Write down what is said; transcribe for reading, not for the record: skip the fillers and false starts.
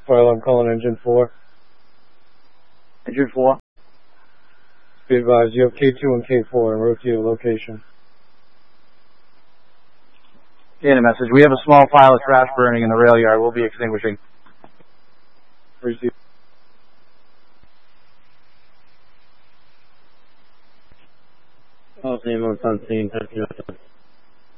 Fire alarm calling engine 4. Engine 4. Be advised, you have K2 and K4 en route to your location. Data message. We have a small pile of trash burning in the rail yard. We'll be extinguishing. Receive. All name on scene.